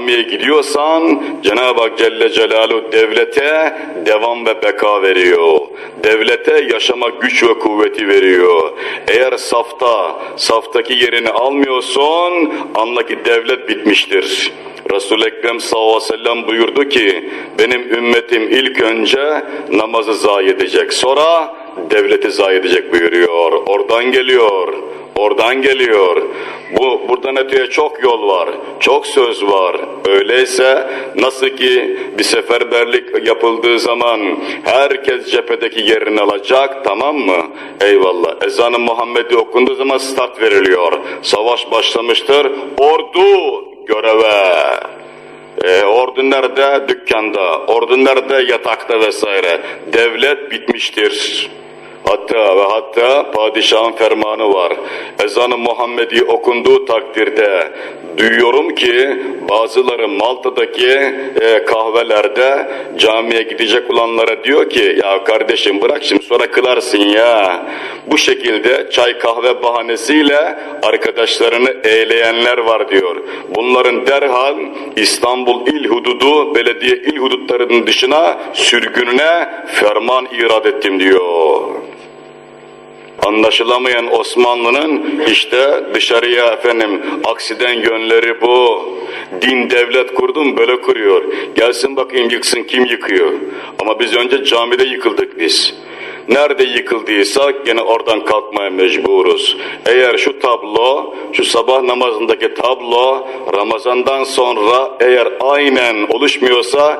camiye gidiyorsan Cenab-ı Hak Celle Celaluhu devlete devam ve beka veriyor. Devlete yaşama güç ve kuvveti veriyor. Eğer saftaki yerini almıyorsun, anla ki devlet bitmiştir. Resul-i Ekrem sallallahu aleyhi ve sellem buyurdu ki, benim ümmetim ilk önce namazı zayi edecek, sonra devleti zayi edecek buyuruyor. Oradan geliyor. Buradan öteye çok yol var, çok söz var. Öyleyse nasıl ki bir seferberlik yapıldığı zaman herkes cephedeki yerini alacak, tamam mı? Eyvallah. Ezan-ı Muhammedi okunduğu zaman start veriliyor. Savaş başlamıştır. Ordu göreve. Ordu nerede? Dükkanda. Ordu nerede? Yatakta vesaire. Devlet bitmiştir. Hatta padişahın fermanı var. Ezan-ı Muhammedi okunduğu takdirde duyuyorum ki bazıları Malta'daki kahvelerde camiye gidecek olanlara diyor ki, ya kardeşim bırak şimdi sonra kılarsın ya. Bu şekilde çay kahve bahanesiyle arkadaşlarını eğleyenler var diyor. Bunların derhal İstanbul İl Hududu, belediye il hudutlarının dışına sürgününe ferman irad ettim diyor. Anlaşılamayan Osmanlı'nın işte dışarıya aksiden yönleri bu. Din devlet kurdum böyle kuruyor. Gelsin bakayım yıksın, kim yıkıyor? Ama biz önce camide yıkıldık biz. Nerede yıkıldıysak gene oradan kalkmaya mecburuz. Eğer şu tablo, şu sabah namazındaki tablo Ramazan'dan sonra eğer aynen oluşmuyorsa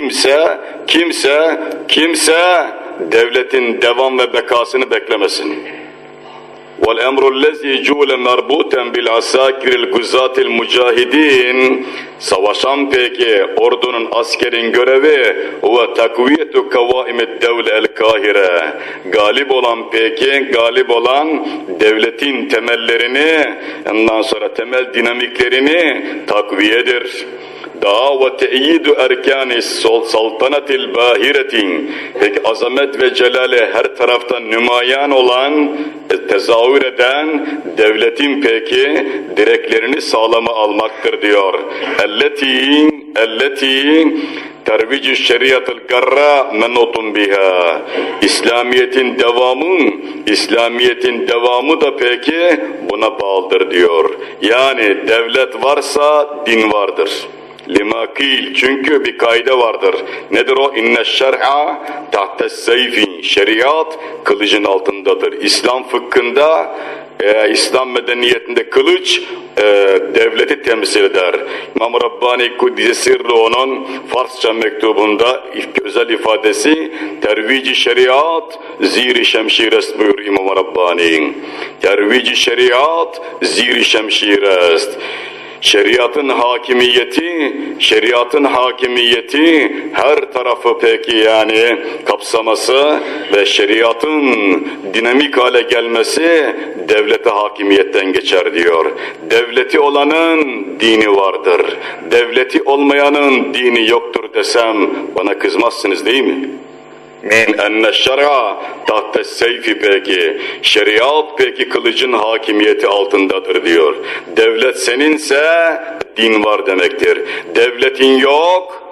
kimse devletin devam ve bekasını beklemesin. وَالْاَمْرُ الَّذ۪ي جُولَ مَرْبُوتًا بِالْعَسَاكِرِ الْغُزَاتِ الْمُجَاهِد۪ينَ Savaşan peki ordunun, askerin görevi وَتَقْوِيَةُ كَوَائِمِ الدَّوْلَ الْكَاهِرَةِ galip olan devletin temellerini, ondan sonra temel dinamiklerini takviyedir. Daha ve te'yidu erkanis saltanatil bahiretin. Peki azamet ve celale her taraftan nümayan olan, tezahür eden devletin peki direklerini sağlama almaktır diyor. Elleti tervici şeriatül garra menutun biha. İslamiyet'in devamı da peki buna bağlıdır diyor. Yani devlet varsa din vardır. Limakil, çünkü bir kaide vardır. Nedir o? İnne şer'a tahtes seyfin. Şeriat kılıcın altındadır. İslam fıkhında, İslam medeniyetinde kılıç devleti temsil eder. İmam Rabbani Kuddise Sirru onun Farsça mektubunda özel ifadesi tervici şeriat ziri şemşirest buyur İmam Rabbani. Tervici şeriat ziri şemşirest. Şeriatın hakimiyeti her tarafı peki yani kapsaması ve şeriatın dinamik hale gelmesi devlete hakimiyetten geçer diyor. Devleti olanın dini vardır. Devleti olmayanın dini yoktur desem bana kızmazsınız değil mi? Enne şer'a tahtes seyfi peki. Şeriat peki kılıcın hakimiyeti altındadır diyor. Devlet seninse din var demektir. Devletin yok.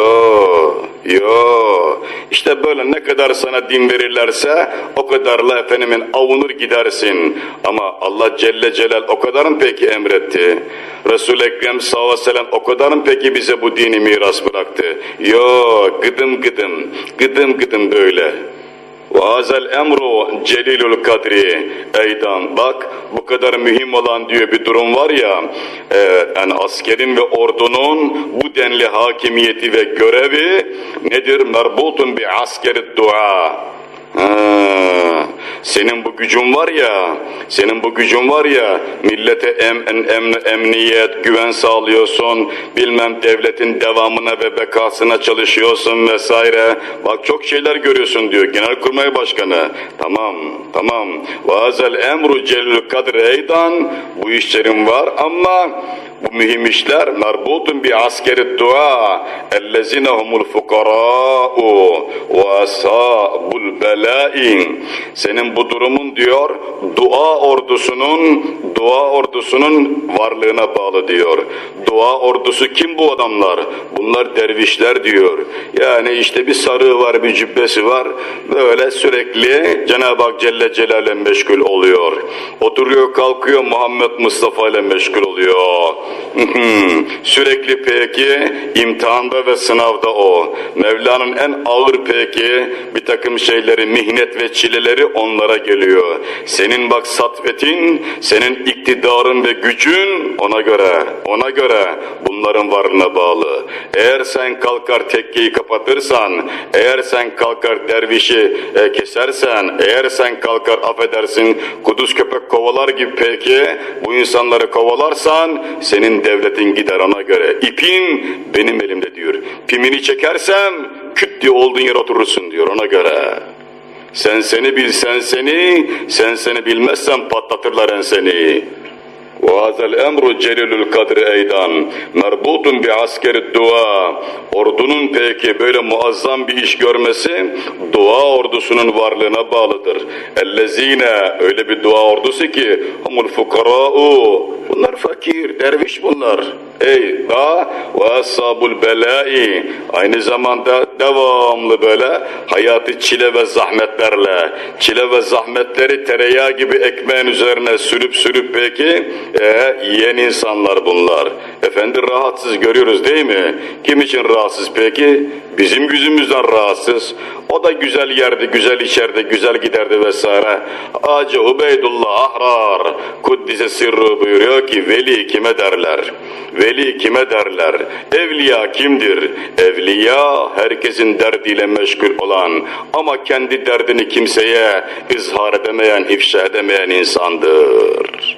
İşte böyle ne kadar sana din verirlerse o kadarla avunur gidersin. Ama Allah Celle Celal o kadar mı peki emretti? Resul-i Ekrem sallallahu aleyhi ve sellem o kadar mı peki bize bu dini miras bıraktı? Gıdım gıdım böyle. وَاَذَا الْاَمْرُ celilul kadri. Eydan bak bu kadar mühim olan diyor bir durum var ya, yani askerin ve ordunun bu denli hakimiyeti ve görevi nedir? Merbutun bi askeri dua. Senin bu gücün var ya, millete emniyet, güven sağlıyorsun, bilmem devletin devamına ve bekasına çalışıyorsun vesaire. Bak çok şeyler görüyorsun diyor Genelkurmay Başkanı. Tamam. Vazel emru celil kadr eydan, bu işlerin var ama bu mühim işler merbutun bi askeri dua ellezine humul fukara'u ve ashabul belâin. Senin bu durumun Rum diyor, dua ordusunun varlığına bağlı diyor. Dua ordusu kim bu adamlar? Bunlar dervişler diyor. Yani işte bir sarığı var, bir cübbesi var. Böyle sürekli Cenab-ı Hak Celle Celal'le meşgul oluyor. Oturuyor, kalkıyor, Muhammed Mustafa ile meşgul oluyor. Sürekli peki imtihanda ve sınavda o. Mevla'nın en ağır peki bir takım şeyleri, mihnet ve çileleri onlara geliyor. Senin bak satvetin, senin iktidarın ve gücün ona göre bunların varlığına bağlı. Eğer sen kalkar tekkeyi kapatırsan, eğer sen kalkar dervişi kesersen, eğer sen kalkar affedersin kuduz köpek kovalar gibi peki bu insanları kovalarsan senin devletin gider ona göre. İpin benim elimde diyor. Pimini çekersem küt diye olduğun yere oturursun diyor ona göre. Sen seni bil sen seni bilmezsen patlatırlar enseni. وَهَذَا الْاَمْرُ جَلِلُ الْقَدْرِ اَيْدًا مَرْبُوطٌ بِعَسْكَرِ الدُّعَى. Ordunun peki böyle muazzam bir iş görmesi dua ordusunun varlığına bağlıdır. اَلَّذ۪ينَ öyle bir dua ordusu ki humul fukarâ'u, bunlar fakir, derviş bunlar. Ey da ve ashabul belâ'i, aynı zamanda devamlı böyle hayatı çile ve zahmetlerle, çile ve zahmetleri tereyağı gibi ekmeğin üzerine sürüp peki yiyen insanlar bunlar. Efendi rahatsız görüyoruz değil mi? Kim için rahatsız peki? Bizim yüzümüzden rahatsız. O da güzel yerdi, güzel içerdi, güzel giderdi vesaire. Hacı Ubeydullah Ahrar Kuddise Sirru buyuruyor ki veli kime derler? Veli kime derler? Evliya kimdir? Evliya herkesin derdiyle meşgul olan ama kendi derdini kimseye izhar edemeyen, ifşa edemeyen insandır.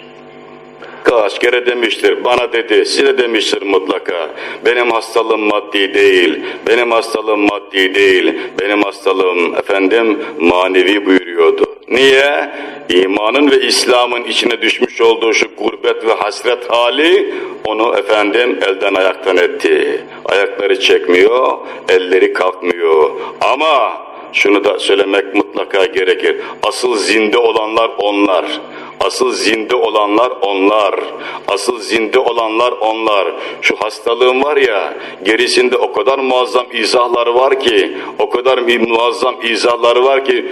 Kaç kere demiştir, bana dedi, size demiştir mutlaka. Benim hastalığım maddi değil, benim hastalığım maddi değil, benim hastalığım efendim manevi buyuruyordu. Niye? İmanın ve İslam'ın içine düşmüş olduğu şu gurbet ve hasret hali onu efendim elden ayaktan etti. Ayakları çekmiyor, elleri kalkmıyor. Ama şunu da söylemek mutlaka gerekir. Asıl zinde olanlar onlar. Asıl zinde olanlar onlar. Asıl zinde olanlar onlar. Şu hastalığın var ya, gerisinde o kadar muazzam izahları var ki, o kadar muazzam izahları var ki,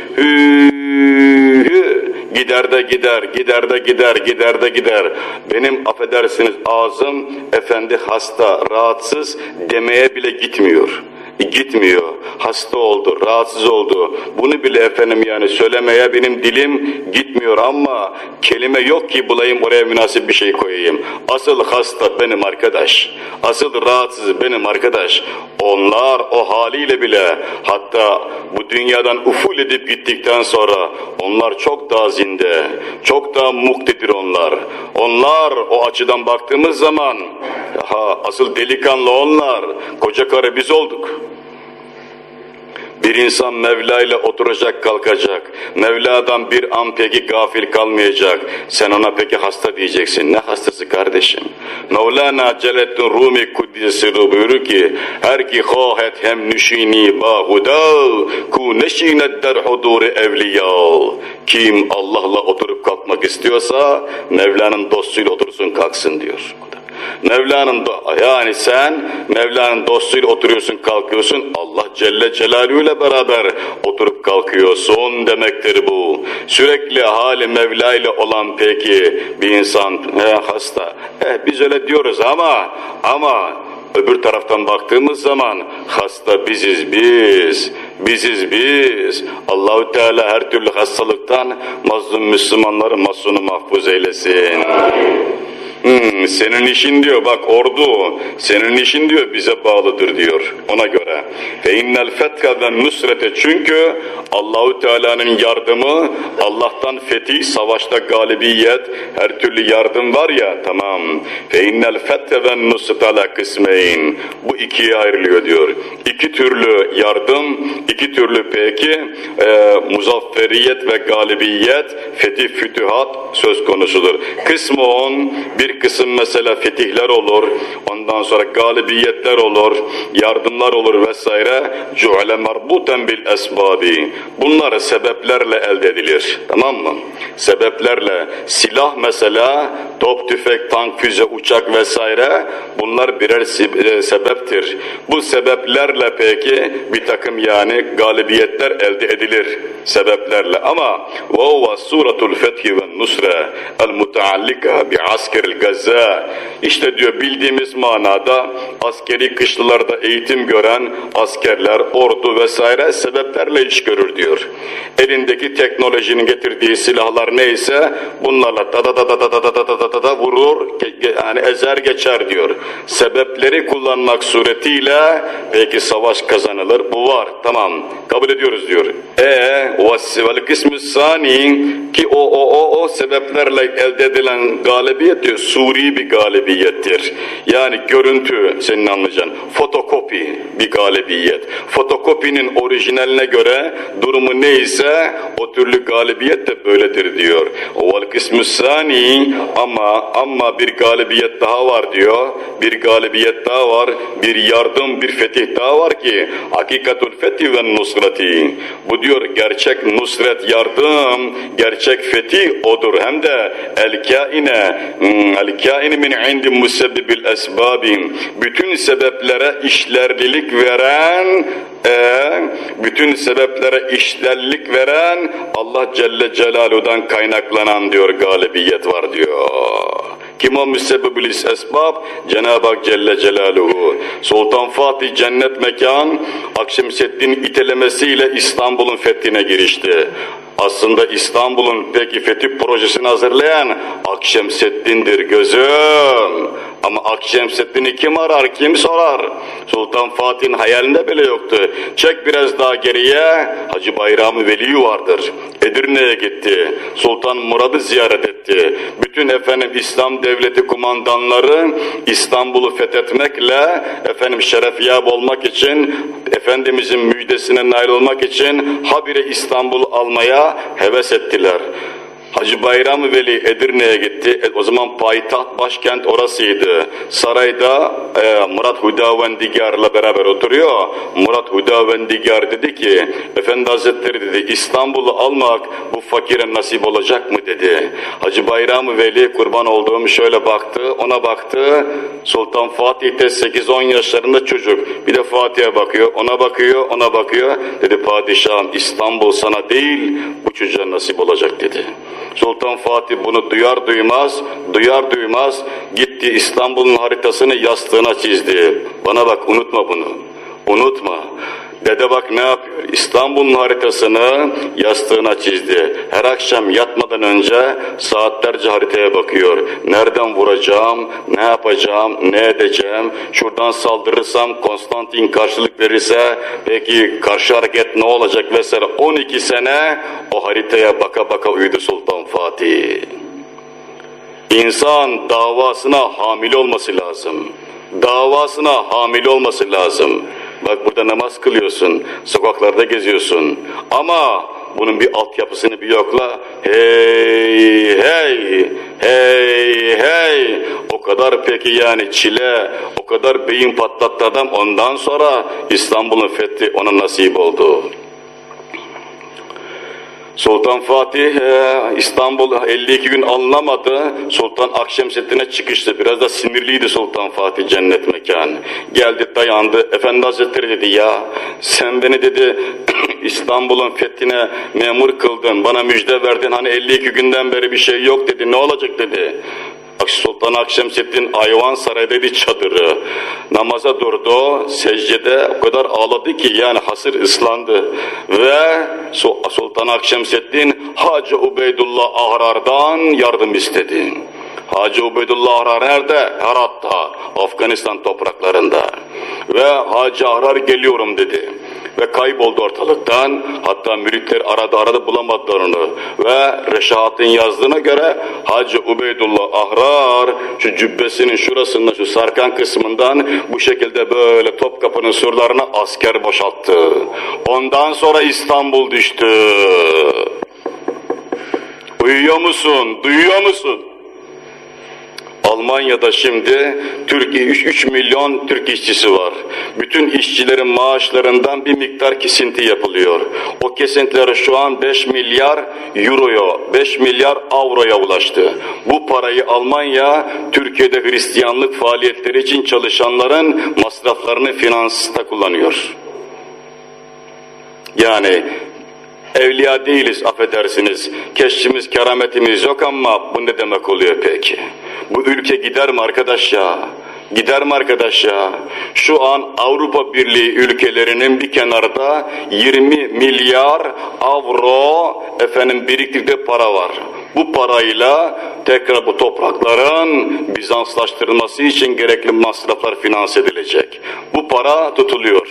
gider de gider, gider de gider, gider de gider. Benim affedersiniz ağzım, efendi hasta, rahatsız demeye bile gitmiyor. Gitmiyor. Hasta oldu, rahatsız oldu. Bunu bile efendim yani söylemeye benim dilim gitmiyor ama kelime yok ki bulayım oraya münasip bir şey koyayım. Asıl hasta benim arkadaş. Asıl rahatsız benim arkadaş. Onlar o haliyle bile hatta bu dünyadan uful edip gittikten sonra onlar çok daha zinde, çok daha muktedir onlar. Onlar o açıdan baktığımız zaman asıl delikanlı onlar. Koca karı biz olduk. Bir insan Mevla ile oturacak, kalkacak. Mevla'dan bir an peki gafil kalmayacak. Sen ona peki hasta diyeceksin. Ne hastası kardeşim? Mevlana Celaleddin Rumi Kuddise buyurur ki her ki khahet hem nüşini bahuda ku neşinet der huduri evliya. Kim Allah'la oturup kalkmak istiyorsa Mevla'nın dostuyla otursun kalksın diyor. Mevla'nın yani sen Mevla'nın dostuyla oturuyorsun kalkıyorsun, Allah Celle Celaluhu ile beraber oturup kalkıyorsun demektir bu. Sürekli hali Mevla ile olan peki bir insan hasta. Biz öyle diyoruz ama öbür taraftan baktığımız zaman hasta biziz biz. Allahu Teala her türlü hastalıktan mazlum Müslümanları masunu mahfuz eylesin. Senin işin diyor bak ordu, senin işin diyor bize bağlıdır diyor ona göre. Fe innel fethe ve nusrete, çünkü Allahu Teala'nın yardımı, Allah'tan fetih, savaşta galibiyet, her türlü yardım var ya, tamam. Fe innel fethe ve nusrete ala kısmeyn, bu ikiye ayrılıyor diyor. İki türlü yardım, iki türlü peki muzafferiyet ve galibiyet, fetih, fütühat söz konusudur. Kısmı 10, bir kısım mesela fetihler olur, ondan sonra galibiyetler olur, yardımlar olur vesaire cu'le merbuten bil esbabi. Bunlar sebeplerle elde edilir. Tamam mı? Sebeplerle. Silah mesela, top, tüfek, tank, füze, uçak vesaire bunlar birer sebeptir. Bu sebeplerle peki bir takım yani galibiyetler elde edilir sebeplerle. Ama وَهُوَ سُورَةُ الْفَتْحِ وَالنُّسْرَةِ الْمُتَعَلِّقَةِ بِعَسْكَرِ الْغَزَّةِ. İşte diyor bildiğimiz manada askeri kışlalarda eğitim gören askerler, ordu vesaire sebeplerle iş görür diyor. Elindeki teknolojinin getirdiği silahlar neyse bunlarla da vurur, yani ezer geçer diyor. Sebepleri kullanmak suretiyle belki savaş kazanılır. Bu var. Tamam. Kabul ediyoruz diyor. Vel kısmı sani ki o sebeplerle elde edilen galibiyet diyor. Suri bir galibiyettir. Yani görüntü senin anlayacağın. Fotokopi bir galibiyet. Fotokopinin orijinaline göre durumu neyse o türlü galibiyet de böyledir diyor. Vel kısmı sani ama bir galibiyet daha var diyor. Bir galibiyet daha var. Bir yardım, bir fetih daha var ki hakikatul fetih ve nusrati. Bu diyor gerçek nusret, yardım, gerçek fetih odur. Hem de el-kâine min indi musebbibil esbabin. Bütün sebeplere işlerlilik veren Allah Celle Celaluhu'dan kaynaklanan diyor galibiyet var diyor. Kim o müsebbibül esbab? Cenab-ı Hak Celle Celaluhu. Sultan Fatih cennet mekan Akşemseddin itelemesiyle İstanbul'un fethine girişti. Aslında İstanbul'un peki fetih projesini hazırlayan Akşemseddin'dir gözüm. Ama Akşemseddin'i kim arar, kim sorar? Sultan Fatih'in hayalinde bile yoktu. Çek biraz daha geriye, Hacı Bayram-ı Veli vardır. Edirne'ye gitti, Sultan Murad'ı ziyaret etti. Bütün İslam devleti kumandanları İstanbul'u fethetmekle şerefyab olmak için, Efendimizin müjdesine nail olmak için habire İstanbul'u almaya heves ettiler. Hacı Bayram-ı Veli Edirne'ye gitti. O zaman payitaht, başkent orasıydı. Sarayda Murat Hudavendigar'la beraber oturuyor. Murat Hudavendigar dedi ki, Efendi Hazretleri dedi, İstanbul'u almak bu fakire nasip olacak mı dedi. Hacı Bayram-ı Veli kurban olduğum şöyle baktı, ona baktı. Sultan Fatih de 8-10 yaşlarında çocuk. Bir de Fatih'e bakıyor, ona bakıyor, ona bakıyor. Dedi padişahım İstanbul sana değil, bu çocuğa nasip olacak dedi. Sultan Fatih bunu duyar duymaz gitti İstanbul'un haritasını yastığına çizdi. Bana bak unutma bunu, unutma. Dede bak ne yapıyor? İstanbul'un haritasını yastığına çizdi. Her akşam yatmadan önce saatlerce haritaya bakıyor. Nereden vuracağım, ne yapacağım, ne edeceğim? Şuradan saldırırsam Konstantin karşılık verirse peki karşı hareket ne olacak vesaire. 12 sene o haritaya baka baka uyudu Sultan Fatih. İnsan davasına hamile olması lazım. Davasına hamile olması lazım. Bak burada namaz kılıyorsun, sokaklarda geziyorsun ama bunun bir altyapısını bir yokla. Hey hey hey hey, o kadar peki yani çile, o kadar beyin patlattı adam, ondan sonra İstanbul'un fethi ona nasip oldu. Sultan Fatih İstanbul 52 gün alınamadı. Sultan Akşemseddin'e çıkıştı. Biraz da sinirliydi Sultan Fatih cennet mekanı. Geldi dayandı. Efendi Hazretleri dedi ya sen beni dedi İstanbul'un fethine memur kıldın. Bana müjde verdin. Hani 52 günden beri bir şey yok dedi. Ne olacak dedi. Sultan Akşemseddin Ayvansaray'daydı çadırı. Namaza durdu, secdede o kadar ağladı ki yani hasır ıslandı. Ve Sultan Akşemseddin Hacı Ubeydullah Ahrar'dan yardım istedi. Hacı Ubeydullah Ahrar nerede? Herat'ta, Afganistan topraklarında. Ve Hacı Ahrar geliyorum dedi. Ve kayboldu ortalıktan. Hatta müritler aradı bulamadılar onu. Ve Reşahat'ın yazdığına göre Hacı Ubeydullah Ahrar şu cübbesinin şurasında, şu sarkan kısmından bu şekilde böyle Topkapı'nın surlarına asker boşalttı. Ondan sonra İstanbul düştü. Uyuyor musun? Duyuyor musun? Almanya'da şimdi 3 milyon Türk işçisi var. Bütün işçilerin maaşlarından bir miktar kesinti yapılıyor. O kesintiler şu an 5 milyar euroya, 5 milyar avroya ulaştı. Bu parayı Almanya, Türkiye'de Hristiyanlık faaliyetleri için çalışanların masraflarını finansta kullanıyor. Yani evliya değiliz, affedersiniz, keşfimiz, kerametimiz yok ama bu ne demek oluyor peki? Bu ülke gider mi arkadaş ya? Gider mi arkadaş ya? Şu an Avrupa Birliği ülkelerinin bir kenarda 20 milyar avro biriktirdiği para var. Bu parayla tekrar bu toprakların Bizanslaştırılması için gerekli masraflar finanse edilecek. Bu para tutuluyor.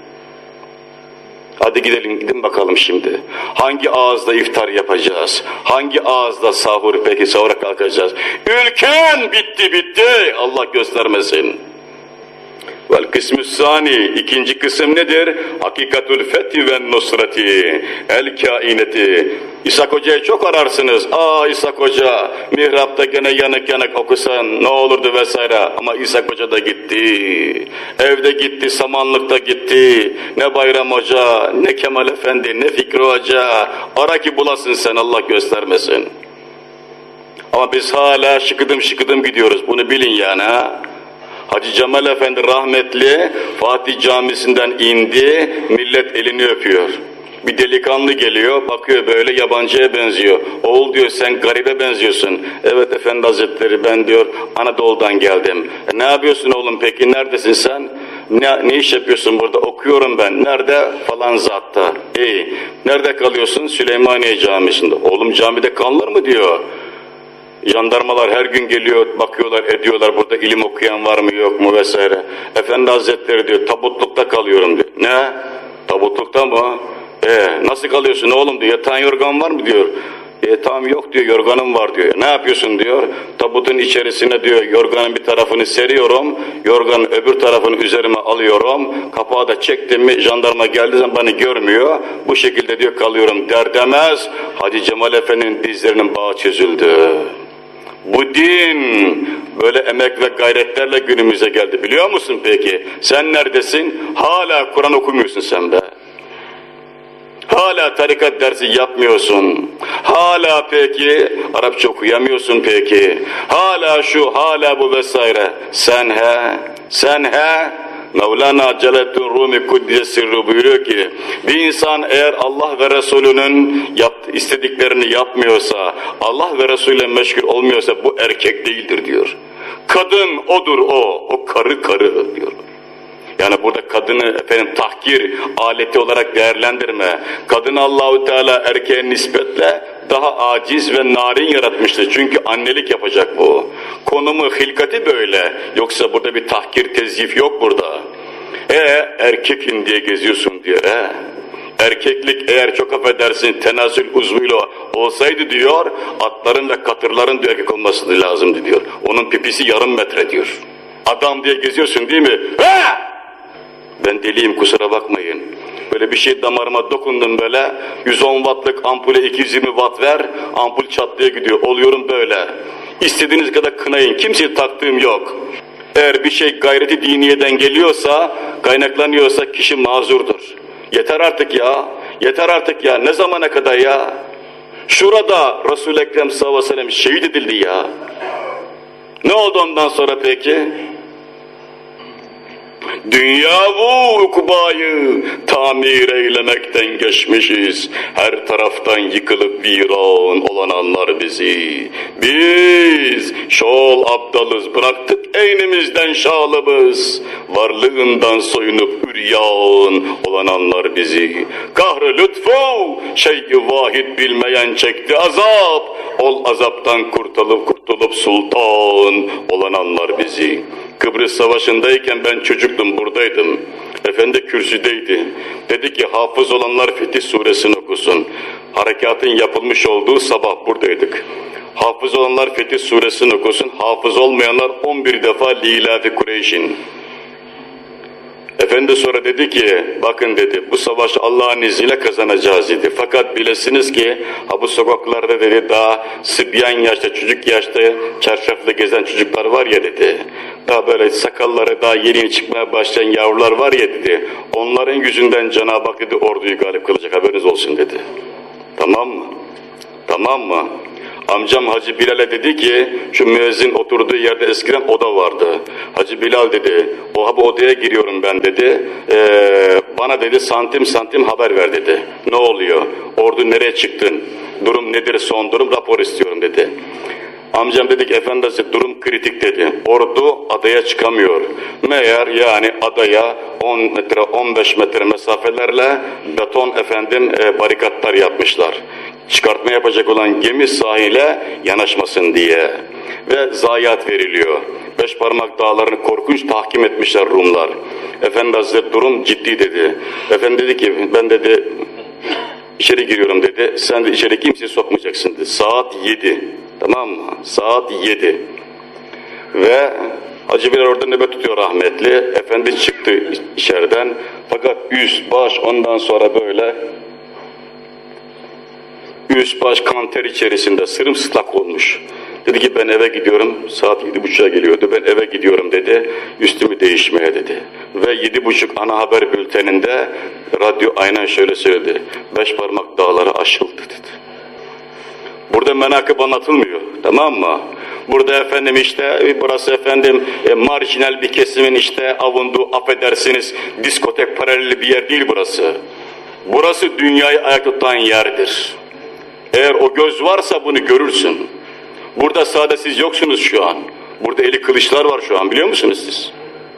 Hadi gidelim, gidin bakalım şimdi. Hangi ağızda iftar yapacağız? Hangi ağızda sahur, peki sahura kalkacağız? Ülken bitti, Allah göstermesin. Vel kısmü's-sani, ikinci kısım nedir? Hakikatul fethi ve nusrati, el kaineti. İshak Hoca'yı çok ararsınız. İshak Hoca, mihrapta gene yanık yanık okusan ne olurdu vesaire. Ama İshak Hoca da gitti. Evde gitti, samanlıkta gitti. Ne Bayram Hoca, ne Kemal Efendi, ne Fikri Hoca. Ara ki bulasın sen, Allah göstermesin. Ama biz hala şıkıdım gidiyoruz. Bunu bilin yani ha. Hacı Cemal Efendi rahmetli Fatih Camisi'nden indi, millet elini öpüyor. Bir delikanlı geliyor, bakıyor böyle yabancıya benziyor. Oğul diyor, sen garibe benziyorsun. Evet efendi hazretleri, ben diyor Anadolu'dan geldim. Ne yapıyorsun oğlum peki, neredesin sen? Ne iş yapıyorsun burada? Okuyorum ben. Nerede? Falan zatta. İyi. Nerede kalıyorsun? Süleymaniye Camisi'nde. Oğlum camide kalınır mı diyor. Jandarmalar her gün geliyor, bakıyorlar, ediyorlar, burada ilim okuyan var mı yok mu vesaire. Efendi hazretleri diyor, tabutlukta kalıyorum diyor. Ne? Tabutlukta mı? Nasıl kalıyorsun oğlum diyor, yatağın yorgan var mı diyor. Tamam yok diyor, yorganım var diyor. Ne yapıyorsun diyor, tabutun içerisine diyor, yorganın bir tarafını seriyorum, yorganın öbür tarafını üzerime alıyorum, kapağı da çektim mi, jandarma geldiği zaman beni görmüyor, bu şekilde diyor kalıyorum der demez, Hacı Cemal Efendi'nin dizlerinin bağı çözüldü. Bu din böyle emek ve gayretlerle günümüze geldi, biliyor musun peki? Sen neredesin? Hala Kur'an okumuyorsun sen be. Hala tarikat dersi yapmıyorsun. Hala peki Arapça okuyamıyorsun peki. Hala şu, hala bu vesaire. Sen he. Mevlana Celaleddin Rumi Kuddise Sirru buyuruyor ki, bir insan eğer Allah ve Resulünün istediklerini yapmıyorsa, Allah ve Resulüyle meşgul olmuyorsa bu erkek değildir diyor. Kadın odur o karı diyor. Yani burada kadını tahkir aleti olarak değerlendirme. Kadını Allahu Teala erkeğe nispetle daha aciz ve narin yaratmıştır. Çünkü annelik yapacak bu. Konumu, hilkati böyle. Yoksa burada bir tahkir, tezyif yok burada. Erkekin diye geziyorsun diyor. Erkeklik eğer çok affedersin tenasül uzvuyla olsaydı diyor, atların ve katırların diyor erkek olması lazımdı diyor. Onun pipisi yarım metre diyor. Adam diye geziyorsun değil mi? Ben deliyim, kusura bakmayın. Böyle bir şey damarıma dokundum böyle, 110 wattlık ampule 220 watt ver, ampul çatlıya gidiyor, oluyorum böyle. İstediğiniz kadar kınayın, kimseye taktığım yok. Eğer bir şey gayreti diniyeden geliyorsa, kaynaklanıyorsa kişi mazurdur. Yeter artık ya, ne zamana kadar ya? Şurada Resul-i Ekrem sallallahu aleyhi ve sellem şehit edildi ya. Ne oldu ondan sonra peki? Dünyavu ukbayı tamir eylemekten geçmişiz. Her taraftan yıkılıp viran olan anlar bizi. Biz şol abdalız, bıraktık eynimizden şalımız. Varlığından soyunup üryan olan anlar bizi. Kahrı lütfu şey-i vahid bilmeyen çekti azap. Ol azaptan kurtulup sultan olan anlar bizi. Kıbrıs Savaşı'ndayken ben çocuktum, buradaydım. Efendi kürsüdeydi. Dedi ki hafız olanlar Fetih Suresini okusun. Harekatın yapılmış olduğu sabah buradaydık. Hafız olanlar Fetih Suresini okusun. Hafız olmayanlar 11 defa Lilafi Kureyş'in. Efendi sonra dedi ki, bakın dedi, bu savaşı Allah'ın izniyle kazanacağız dedi. Fakat bilesiniz ki, bu sokaklarda dedi, daha sıbyan yaşta, çocuk yaşta çarşaflı gezen çocuklar var ya dedi. Daha böyle sakalları daha yeni çıkmaya başlayan yavrular var ya dedi. Onların yüzünden Cenab-ı Hak dedi, orduyu galip kılacak, haberiniz olsun dedi. Tamam mı? Tamam mı? Amcam Hacı Bilal'e dedi ki, şu müezzin oturduğu yerde eskiden oda vardı. Hacı Bilal dedi, bu odaya giriyorum ben dedi, bana dedi santim santim haber ver dedi. Ne oluyor? Ordu nereye çıktın? Durum nedir, son durum, rapor istiyorum dedi. Amcam dedi ki, efendisi durum kritik dedi. Ordu adaya çıkamıyor. Meğer yani adaya 10 metre 15 metre mesafelerle beton barikatlar yapmışlar. Çıkartma yapacak olan gemi sahile yanaşmasın diye. Ve zayiat veriliyor. Beşparmak dağlarını korkunç tahkim etmişler Rumlar. Efendi Hazretleri durum ciddi dedi. Efendi dedi ki, ben dedi içeri giriyorum dedi. Sen de içeri kimseyi sokmayacaksın dedi. Saat 7. Tamam mı? Saat 7. Ve Hacı Bilal orada nöbet tutuyor rahmetli. Efendi çıktı içeriden. Fakat üst baş ondan sonra böyle üst baş kanter içerisinde sırımsıklak olmuş. Dedi ki ben eve gidiyorum, saat 7.30'a geliyordu, ben eve gidiyorum dedi, üstümü değişmeye dedi. Ve 7.30 ana haber bülteninde radyo aynen şöyle söyledi, Beşparmak dağları aşıldı dedi. Burada menakıb anlatılmıyor, tamam mı? Burada efendim işte, burası marjinal bir kesimin işte avunduğu, affedersiniz, diskotek paraleli bir yer değil burası. Burası dünyayı ayakta tutan yerdir. Eğer o göz varsa bunu görürsün. Burada sadece siz yoksunuz şu an. Burada eli kılıçlar var şu an, biliyor musunuz siz?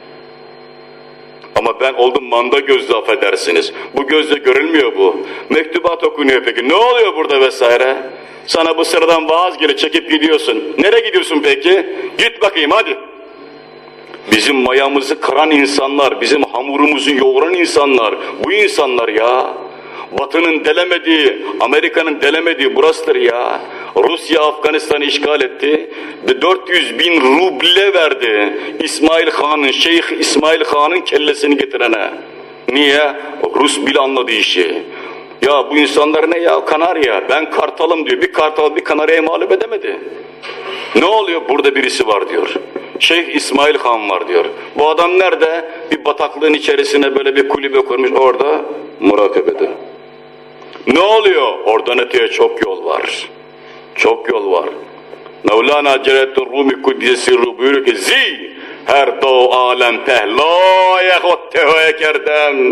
Ama ben oldum manda gözlü, affedersiniz. Bu gözle görülmüyor bu. Mektubat okunuyor peki. Ne oluyor burada vesaire? Sana bu sıradan vaaz gelir, çekip gidiyorsun. Nereye gidiyorsun peki? Git bakayım hadi. Bizim mayamızı kıran insanlar, bizim hamurumuzu yoğuran insanlar, bu insanlar ya. Batı'nın delemediği, Amerika'nın delemediği burasıdır ya. Rusya Afganistan'ı işgal etti ve 400 bin ruble verdi Şeyh İsmail Han'ın kellesini getirene. Niye? Rus bile anladı işi. Ya bu insanlar ne ya? Kanarya. Ben kartalım diyor. Bir kartal bir kanaryayı mağlup edemedi. Ne oluyor? Burada birisi var diyor. Şeyh İsmail Han var diyor. Bu adam nerede? Bir bataklığın içerisine böyle bir kulübe kurmuş orada murakabede. Ne oluyor? Oradan öteye çok yol var. Çok yol var. Mevlana Celaleddin Rumi Kuddisi Sirru buyuruyor ki zi her doğu alem pehlaya hottehoye kerdem.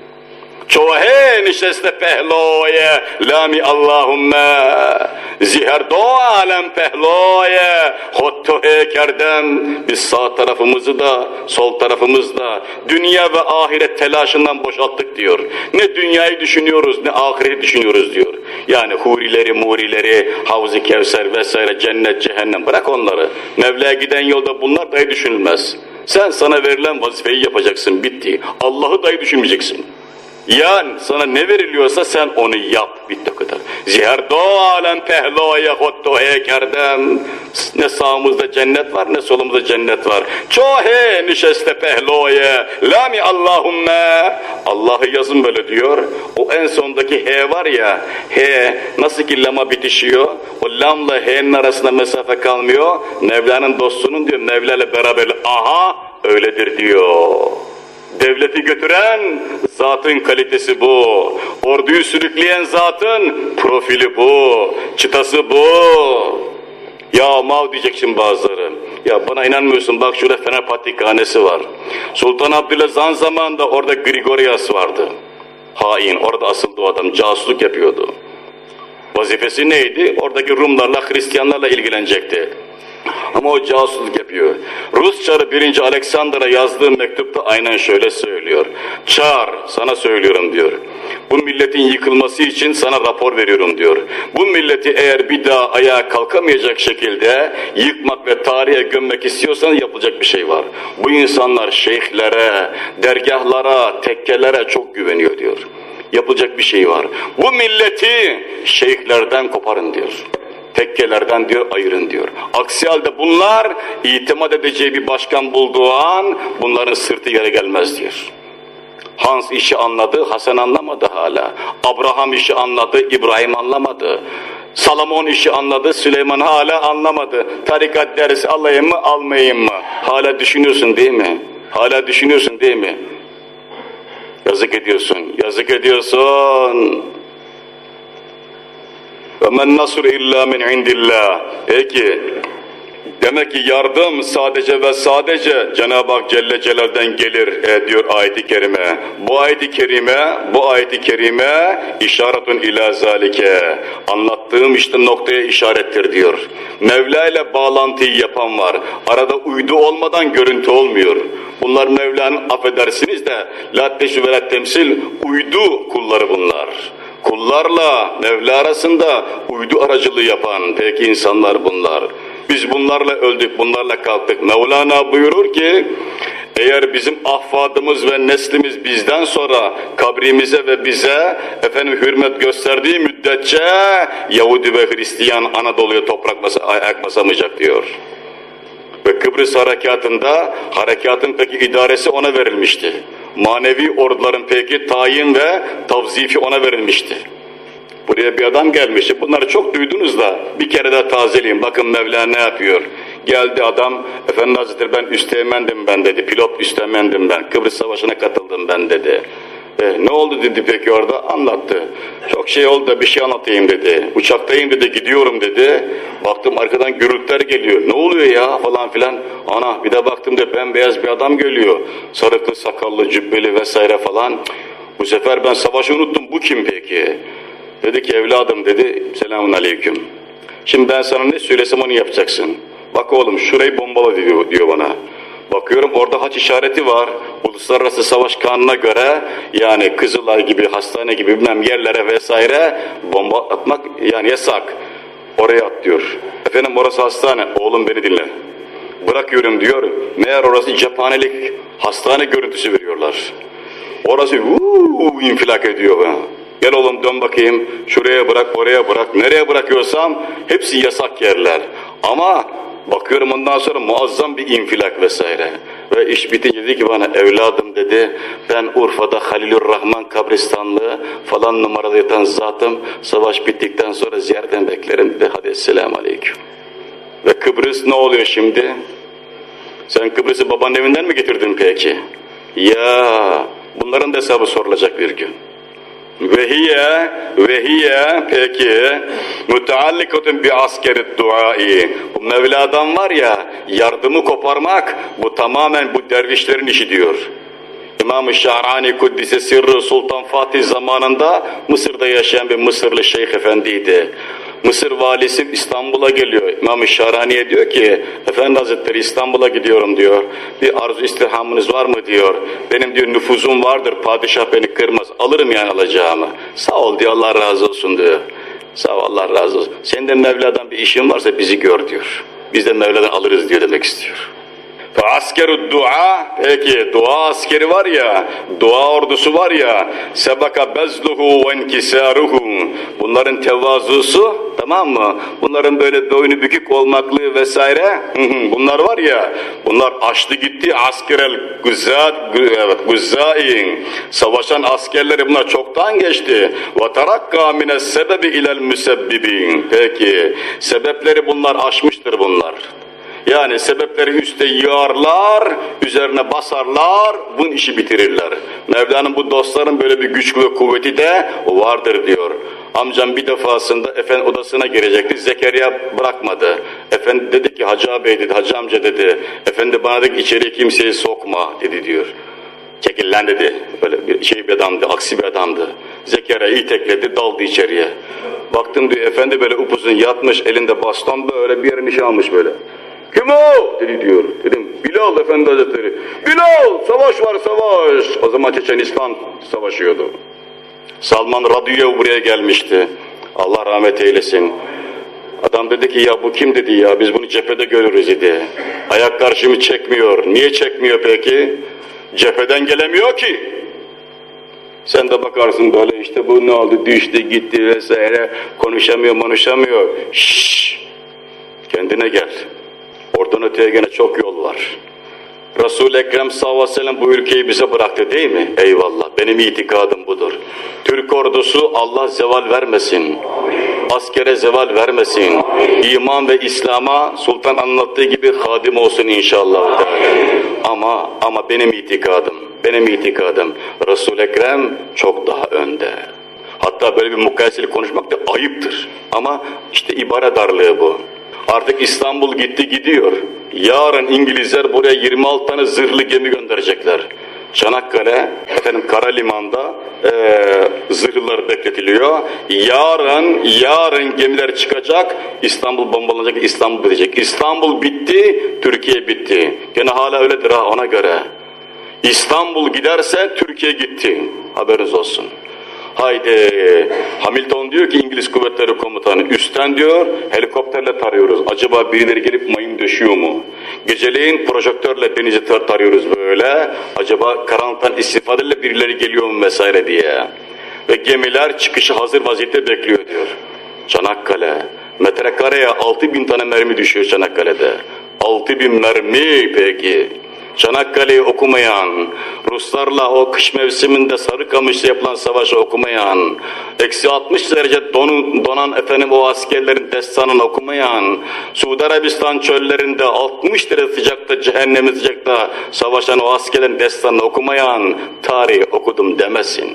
Çoğhe nişeste pehloye lami Allahümme ziher do alem pehloye hottohe kerdem. Biz sağ tarafımızı da sol tarafımızı da dünya ve ahiret telaşından boşalttık diyor. Ne dünyayı düşünüyoruz ne ahireti düşünüyoruz diyor. Yani hurileri murileri Havz-ı Kevser vesaire cennet cehennem bırak onları. Mevla'ya giden yolda bunlar dahi düşünülmez. Sen sana verilen vazifeyi yapacaksın, bitti. Allah'ı dahi düşünmeyeceksin. Yani sana ne veriliyorsa sen onu yap, bitti o kadar. Ziher do alem pehloye hottohe kerdem. Ne sağımızda cennet var ne solumuzda cennet var. Çohe nişeste pehloye lami Allahümme. Allah'ı yazın böyle diyor. O en sondaki he var ya, he nasıl ki lama bitişiyor. O lamla he'nin arasında mesafe kalmıyor. Mevla'nın dostunun diyor, Mevla'yla beraber aha öyledir diyor. Devleti götüren zatın kalitesi bu. Orduyu sürükleyen zatın profili bu. Çıtası bu. Ya mav diyecek şimdi bazıları. Ya bana inanmıyorsun, bak şurada Fener Patrikhanesi var. Sultan Abdülaziz Han zamanında orada Grigorias vardı. Hain, orada asıldı o adam, casusluk yapıyordu. Vazifesi neydi? Oradaki Rumlarla, Hristiyanlarla ilgilenecekti. Ama o casusluk yapıyor. Rus Çarı 1. Alexander'a yazdığı mektupta aynen şöyle söylüyor. Çar, sana söylüyorum diyor. Bu milletin yıkılması için sana rapor veriyorum diyor. Bu milleti eğer bir daha ayağa kalkamayacak şekilde yıkmak ve tarihe gömmek istiyorsan yapılacak bir şey var. Bu insanlar şeyhlere, dergahlara, tekkelere çok güveniyor diyor. Yapılacak bir şey var. Bu milleti şeyhlerden koparın diyor. Tekkelerden diyor ayırın diyor. Aksi halde bunlar itimat edeceği bir başkan bulduğu an bunların sırtı yere gelmez diyor. Hans işi anladı, Hasan anlamadı hala. Abraham işi anladı, İbrahim anlamadı. Salomon işi anladı, Süleyman hala anlamadı. Tarikat dersi alayım mı, almayayım mı? Hala düşünüyorsun değil mi? Hala düşünüyorsun değil mi? Yazık ediyorsun, yazık ediyorsun. وَمَنْ نَصْرُ اِلَّا مِنْ عِنْدِ اللّٰهِ. Peki, demek ki yardım sadece ve sadece Cenab-ı Hak Celle Celal'den gelir diyor ayet-i kerime. Bu ayet-i kerime işaretun ila zalike. Anlattığım işte noktaya işarettir diyor. Mevla ile bağlantıyı yapan var. Arada uydu olmadan görüntü olmuyor. Bunlar Mevla'nın, affedersiniz de la teşvü ve la temsil, uydu kulları bunlar. Kullarla Mevla arasında uydu aracılığı yapan peki insanlar bunlar. Biz bunlarla öldük, bunlarla kalktık. Mevlana buyurur ki, eğer bizim ahfadımız ve neslimiz bizden sonra kabrimize ve bize hürmet gösterdiği müddetçe Yahudi ve Hristiyan Anadolu'ya ayak basamayacak diyor. Ve Kıbrıs harekatında, harekatın peki idaresi ona verilmişti. Manevi orduların peki tayin ve tavzifi ona verilmişti. Buraya bir adam gelmişti. Bunları çok duydunuz da bir kere daha tazeleyin. Bakın Mevla ne yapıyor. Geldi adam, Efendi Hazretleri ben üsteğmendim ben dedi. Pilot üsteğmendim ben. Kıbrıs Savaşı'na katıldım ben dedi. Ne oldu dedi peki orada? Anlattı. Çok şey oldu da bir şey anlatayım dedi. Uçaktayım dedi, gidiyorum dedi. Baktım arkadan gürültüler geliyor. Ne oluyor ya falan filan. Ana bir de baktım da bembeyaz bir adam geliyor. Sarıklı, sakallı, cübbeli vesaire falan. Bu sefer ben savaşı unuttum. Bu kim peki? Dedi ki evladım dedi, selamun aleyküm. Şimdi ben sana ne söylesem onu yapacaksın. Bak oğlum şurayı bombala diyor bana. Bakıyorum orada haç işareti var. Uluslararası Savaş Kanunu'na göre yani Kızılay gibi, hastane gibi bilmem yerlere vesaire bomba atmak yani yasak. Oraya at diyor. Efendim orası hastane. Oğlum beni dinle. Bırakıyorum diyor. Meğer orası cephanelik hastane görüntüsü veriyorlar. Orası infilak ediyor. Gel oğlum dön bakayım. Şuraya bırak, oraya bırak. Nereye bırakıyorsam hepsi yasak yerler. Ama bakıyorum ondan sonra muazzam bir infilak vesaire. Ve iş bitince dedi ki bana evladım dedi ben Urfa'da Halilurrahman kabristanlığı falan numarada yatan zatım savaş bittikten sonra ziyaretten beklerim dedi. Hadi esselamu aleyküm. Ve Kıbrıs ne oluyor şimdi? Sen Kıbrıs'ı babanın evinden mi getirdin peki? Ya bunların da hesabı sorulacak bir gün. Vehiye peki müteallikatun bi askerit duai. Bu Mevla'dan var ya yardımı koparmak bu tamamen bu dervişlerin işi diyor. İmam-ı Şahrani Kuddise Sirru Sultan Fatih zamanında Mısır'da yaşayan bir Mısırlı Şeyh Efendi'ydi. Mısır valisi İstanbul'a geliyor. İmam-ı Şahrani'ye diyor ki Efendi Hazretleri İstanbul'a gidiyorum diyor. Bir arzu istirhamınız var mı diyor. Benim diyor nüfuzum vardır. Padişah beni kırmaz. Alırım yani alacağımı. Sağ ol diyor Allah razı olsun diyor. Sağ ol Allah razı olsun. Senin de Mevla'dan bir işin varsa bizi gör diyor. Biz de Mevla'dan alırız diyor demek istiyor. Askeru dua peki dua askeri var ya dua ordusu var ya sebaka bezluhu ve inkisaruhu bunların tevazusu tamam mı bunların böyle boynu bükük olmaklığı vesaire bunlar var ya bunlar açtı gitti askerel güzzain savaşan askerleri bunlar çoktan geçti ve terakka mines sebebi ilel müsebbibin peki sebepleri bunlar aşmıştır bunlar. Yani sebepleri üste yığarlar, üzerine basarlar, bunun işi bitirirler. Mevla'nın bu dostların böyle bir güç ve kuvveti de vardır diyor. Amcam bir defasında efendi odasına girecekti, Zekeriya bırakmadı. Efendi dedi ki Hacı ağabey dedi, Hacı amca dedi, efendi bana dedi içeriye kimseyi sokma dedi diyor. Çekil lan dedi, böyle bir adamdı, aksi bir adamdı. Zekeriya itekledi, daldı içeriye. Baktım diyor, efendi böyle upuzun yatmış, elinde baston böyle bir yerini almış böyle. Kim o? Dedi diyor. Dedim Bilal Efendi Hazretleri. Bilal savaş var savaş. O zaman Çeçenistan savaşıyordu. Salman Radüyev buraya gelmişti. Allah rahmet eylesin. Adam dedi ki ya bu kim dedi ya biz bunu cephede görürüz dedi. Ayak karşımı çekmiyor. Niye çekmiyor peki? Cepheden gelemiyor ki. Sen de bakarsın böyle işte bu ne oldu düştü gitti vesaire konuşamıyor. Şşş kendine gel. Oradan öteye gene çok yol var. Resul-i Ekrem sallallahu aleyhi ve sellem bu ülkeyi bize bıraktı değil mi? Eyvallah, benim itikadım budur. Türk ordusu Allah zeval vermesin, askere zeval vermesin, iman ve İslam'a sultan anlattığı gibi hadim olsun inşallah. Ama benim itikadım Resul-i Ekrem çok daha önde. Hatta böyle bir mukayeseli konuşmak da ayıptır. Ama işte ibare darlığı bu. Artık İstanbul gitti gidiyor. Yarın İngilizler buraya 26 tane zırhlı gemi gönderecekler. Çanakkale, kara limanda zırhlılar bekletiliyor. Yarın gemiler çıkacak, İstanbul bombalanacak, İstanbul bitecek. İstanbul bitti, Türkiye bitti. Gene hala öyledir ha, ona göre. İstanbul giderse Türkiye gitti. Haberiniz olsun. Haydi, Hamilton diyor ki İngiliz Kuvvetleri Komutanı, üstten diyor helikopterle tarıyoruz. Acaba birileri gelip mayın döşüyor mu? Geceleyin projektörle denizi tarıyoruz böyle. Acaba karanlıktan istifadeyle birileri geliyor mu vesaire diye. Ve gemiler çıkışı hazır vaziyette bekliyor diyor. Çanakkale, metrekareye 6.000 tane mermi düşüyor Çanakkale'de. 6.000 mermi peki. Çanakkale'yi okumayan, Ruslarla o kış mevsiminde Sarıkamış'ta yapılan savaşı okumayan, eksi 60 derece donan o askerlerin destanını okumayan, Suudi Arabistan çöllerinde 60 derece sıcakta, cehennemin sıcakta savaşan o askerlerin destanını okumayan tarih okudum demesin.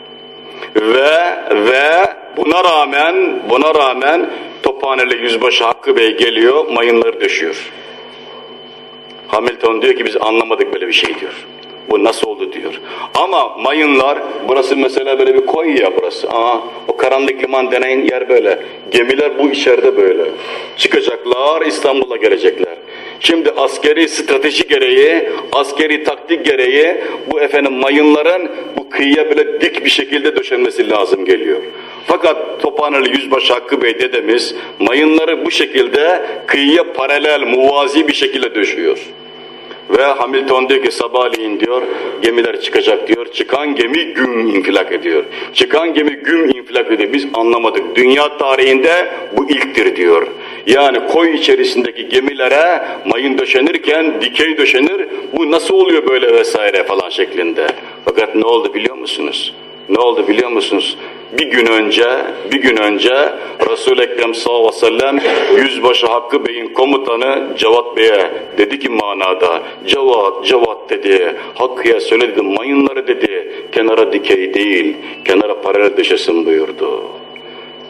Ve buna rağmen Tophaneli Yüzbaşı Hakkı Bey geliyor, mayınları döşüyor. Hamilton diyor ki biz anlamadık böyle bir şey diyor. Bu nasıl oldu diyor. Ama mayınlar, burası mesela böyle bir koy ya burası. O karanlık liman denen yer böyle. Gemiler bu içeride böyle. Çıkacaklar, İstanbul'a gelecekler. Şimdi askeri strateji gereği, askeri taktik gereği bu mayınların bu kıyıya böyle dik bir şekilde döşenmesi lazım geliyor. Fakat Tophaneli Yüzbaşı Hakkı Bey dedemiz mayınları bu şekilde kıyıya paralel, muvazi bir şekilde döşüyor. Ve Hamilton diyor ki sabahleyin diyor gemiler çıkacak diyor. Çıkan gemi güm infilak ediyor. Çıkan gemi güm infilak ediyor. Biz anlamadık. Dünya tarihinde bu ilktir diyor. Yani koy içerisindeki gemilere mayın döşenirken dikey döşenir. Bu nasıl oluyor böyle vesaire falan şeklinde. Fakat ne oldu biliyor musunuz? Ne oldu biliyor musunuz? Bir gün önce Resul-i Ekrem sallallahu aleyhi ve sellem Yüzbaşı Hakkı Bey'in komutanı Cevat Bey'e dedi ki manada, Cevat dedi, Hakkı'ya söyle dedi, mayınları dedi, kenara dikey değil, kenara paralel döşesin buyurdu.